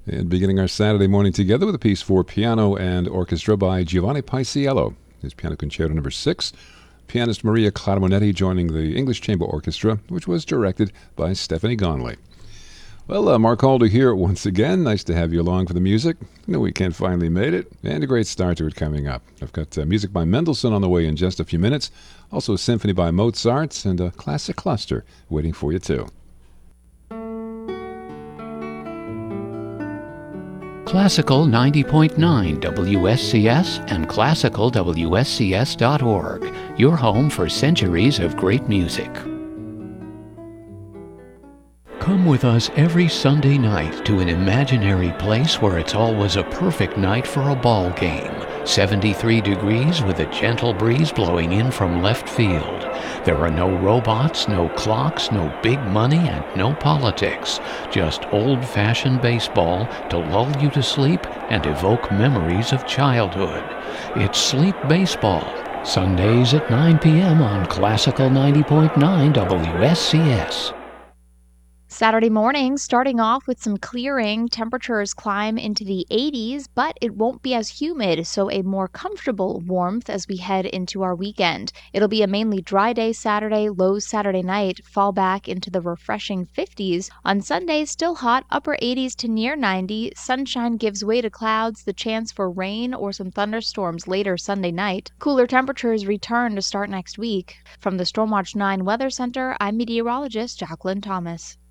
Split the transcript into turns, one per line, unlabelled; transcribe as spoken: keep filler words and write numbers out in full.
And beginning our Saturday morning together with a piece for piano and orchestra by Giovanni Paisiello. His Piano Concerto number six. Pianist Maria Clara Monetti joining the English Chamber Orchestra, which was directed by Stephanie Gonley. Well, uh, Mark Halder here once again. Nice to have you along for the music. The weekend finally made it, and a great start to it coming up. I've got uh, music by Mendelssohn on the way in just a few minutes. Also a symphony by Mozart and a classic cluster waiting for you too.
Classical ninety point nine W S C S and classical W S C S dot org, your home for centuries of great music. Come with us every Sunday night to an imaginary place where it's always a perfect night for a ball game. seventy-three degrees with a gentle breeze blowing in from left field. There are no robots, no clocks, no big money, and no politics. Just old-fashioned baseball to lull you to sleep and evoke memories of childhood. It's Sleep Baseball, Sundays at nine p.m. on Classical ninety point nine W S C S.
Saturday morning, starting off with some clearing. Temperatures climb into the eighties, but it won't be as humid, so a more comfortable warmth as we head into our weekend. It'll be a mainly dry day Saturday, lows Saturday night, fall back into the refreshing fifties. On Sunday, still hot, upper eighties to near ninety. Sunshine gives way to clouds, the chance for rain or some thunderstorms later Sunday night. Cooler temperatures return to start next week. From the Stormwatch nine Weather Center, I'm meteorologist Jacqueline Thomas.